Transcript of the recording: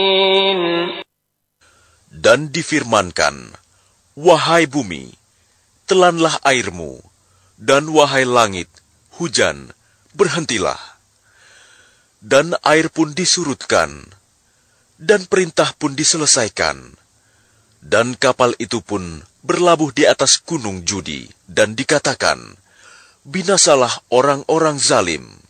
Dan difirmankan, "Wahai bumi, telanlah airmu, dan wahai langit, hujan, berhentilah." Dan air pun disurutkan, dan perintah pun diselesaikan. Dan kapal itu pun berlabuh di atas gunung Judi, dan dikatakan, "Binasalah orang-orang zalim."